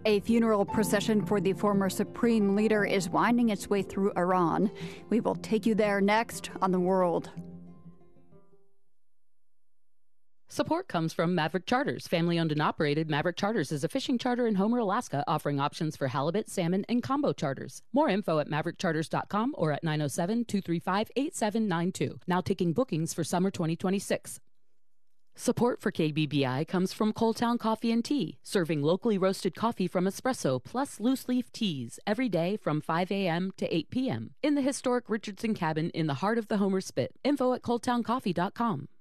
A funeral procession for the former supreme leader is winding its way through Iran. We will take you there next on The World. Support comes from Maverick Charters. Family-owned and operated, Maverick Charters is a fishing charter in Homer, Alaska, offering options for halibut, salmon, and combo charters. More info at maverickcharters.com or at 907-235-8792. Now taking bookings for summer 2026. Support for KBBI comes from Coaltown Coffee and Tea, serving locally roasted coffee from espresso plus loose leaf teas every day from 5 a.m. to 8 p.m. in the historic Richardson Cabin in the heart of the Homer Spit. Info at coaltowncoffee.com.